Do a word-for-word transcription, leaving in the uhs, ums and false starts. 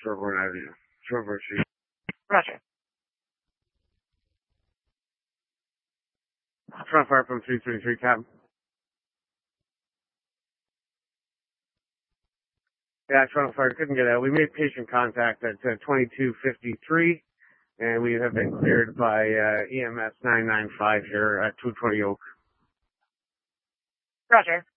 Sherborne Avenue. Sherborne Street. Roger. Front fire from three thirty-three, Captain. Yeah, front fire couldn't get out. We made patient contact at uh, twenty-two fifty-three, and we have been cleared by uh, E M S nine nine five here at two twenty Oak. Roger.